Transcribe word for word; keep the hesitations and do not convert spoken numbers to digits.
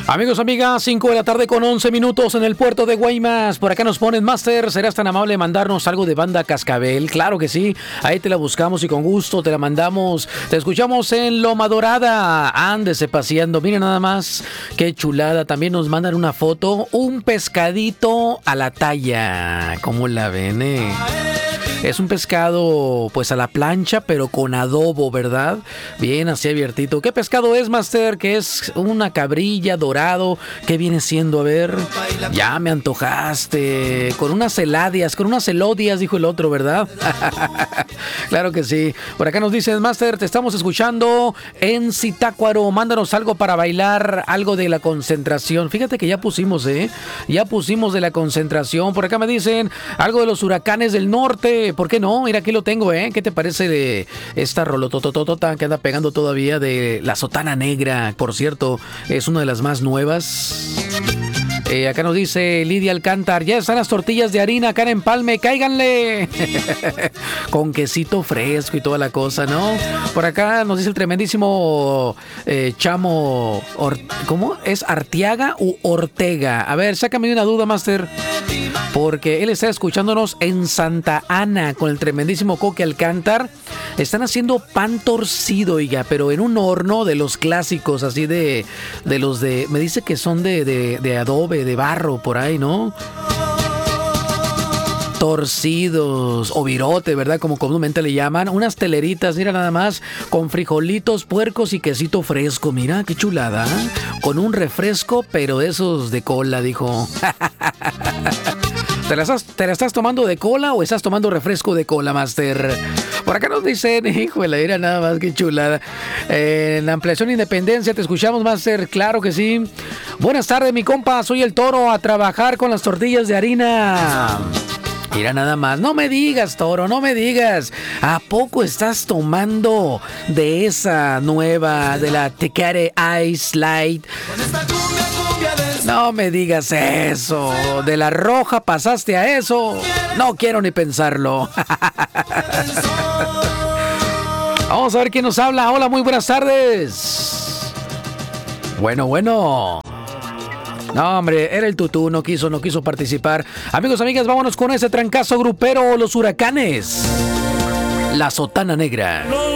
Amigos, amigas, cinco de la tarde con once minutos en el puerto de Guaymas. Por acá nos ponen, Master, ¿serás tan amable de mandarnos algo de Banda Cascabel? Claro que sí, ahí te la buscamos y con gusto te la mandamos. Te escuchamos en Loma Dorada. Ándese paseando, miren nada más, qué chulada. También nos mandan una foto, un pescadito a la talla. ¿Cómo la ven, eh? Es un pescado pues a la plancha, pero con adobo, ¿verdad? Bien así abiertito. ¿Qué pescado es, Master? Que es una cabrilla dorado. ¿Qué viene siendo? A ver. Ya me antojaste. Con unas heladias, con unas elodias, dijo el otro, ¿verdad? Claro que sí. Por acá nos dicen, Master, te estamos escuchando en Zitácuaro. Mándanos algo para bailar, algo de la concentración. Fíjate que ya pusimos, ¿eh? Ya pusimos de la concentración. Por acá me dicen algo de los huracanes del norte. ¿Por qué no? Mira, aquí lo tengo, ¿eh? ¿Qué te parece de esta rolotototota que anda pegando todavía de La Sotana Negra? Por cierto, es una de las más nuevas. Eh, acá nos dice Lidia Alcántar, ya están las tortillas de harina acá en Empalme, cáiganle. Con quesito fresco y toda la cosa, ¿no? Por acá nos dice el tremendísimo eh, Chamo, Or- ¿cómo? ¿Es Arteaga u Ortega? A ver, sácame una duda, Master. Porque él está escuchándonos en Santa Ana con el tremendísimo Coque Alcántar. Están haciendo pan torcido, oiga, pero en un horno de los clásicos, así de, de los de, me dice que son de, de, de adobe, de barro, por ahí, ¿no? Torcidos o virote, ¿verdad? Como comúnmente le llaman. Unas teleritas, mira nada más, con frijolitos, puercos y quesito fresco. Mira, qué chulada. Con un refresco, pero esos de cola, dijo. ¿Te la, estás, ¿Te la estás tomando de cola o estás tomando refresco de cola, Master? Por acá nos dicen, híjole, mira nada más, qué chulada. Eh, en la ampliación Independencia, te escuchamos, Master, claro que sí. Buenas tardes, mi compa, soy el Toro, a trabajar con las tortillas de harina. Mira nada más, no me digas, Toro, no me digas. ¿A poco estás tomando de esa nueva, de la Tecate Ice Light? No me digas eso. De la roja pasaste a eso. No quiero ni pensarlo. Vamos a ver quién nos habla. Hola, muy buenas tardes. Bueno, bueno. No, hombre, era el tutú, no quiso, no quiso participar. Amigos, amigas, vámonos con ese trancazo grupero, los huracanes. La Sotana Negra.